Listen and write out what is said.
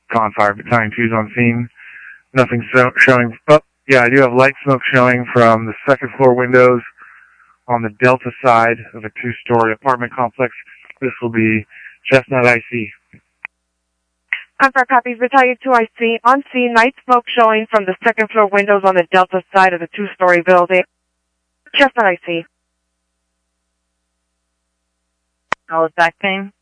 Con Fire Battalion 2's on scene. Nothing showing. Oh, yeah, I do have light smoke showing from the second floor windows on the Delta side of a 2-story apartment complex. This will be Chestnut IC. Confirm copies, Battalion 2 IC. On scene, night smoke showing from the second floor windows on the Delta side of the 2-story building. Chestnut IC. Call us back, team.